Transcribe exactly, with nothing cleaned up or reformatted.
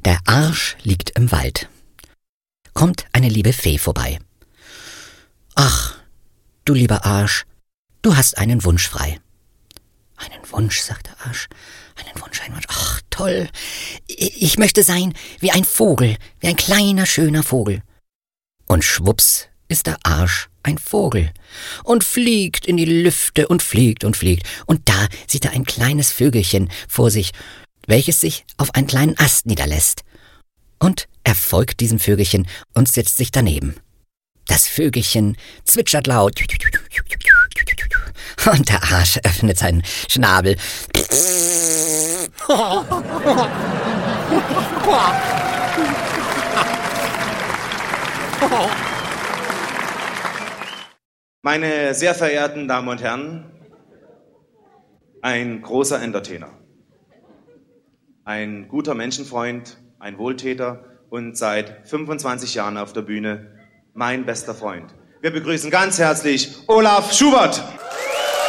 Der Arsch liegt im Wald. Kommt eine liebe Fee vorbei. »Ach, du lieber Arsch, du hast einen Wunsch frei.« »Einen Wunsch«, sagt der Arsch. »Einen Wunsch, einen Wunsch. Ach, toll. Ich möchte sein wie ein Vogel, wie ein kleiner, schöner Vogel.« Und schwupps ist der Arsch ein Vogel und fliegt in die Lüfte und fliegt und fliegt. Und da sieht er ein kleines Vögelchen vor sich, welches sich auf einen kleinen Ast niederlässt. Und er folgt diesem Vögelchen und setzt sich daneben. Das Vögelchen zwitschert laut. Und der Arsch öffnet seinen Schnabel. Meine sehr verehrten Damen und Herren, ein großer Entertainer, ein guter Menschenfreund, ein Wohltäter und seit fünfundzwanzig Jahren auf der Bühne mein bester Freund. Wir begrüßen ganz herzlich Olaf Schubert.